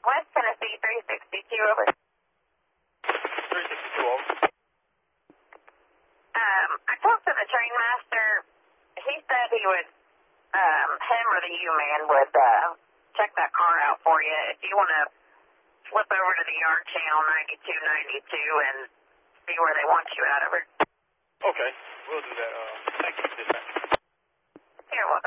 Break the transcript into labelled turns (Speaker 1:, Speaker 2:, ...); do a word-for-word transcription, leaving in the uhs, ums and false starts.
Speaker 1: West Tennessee three sixty-two, over.
Speaker 2: three sixty-two, over.
Speaker 1: Um, I talked to the train master. He said he would, um, him or the U-man would, uh, check that car out for you. If you want to flip over to the yard channel ninety-two ninety-two and see where they want you out of it.
Speaker 2: Okay, we'll do that. Uh, thank you, dispatch.
Speaker 1: You're welcome.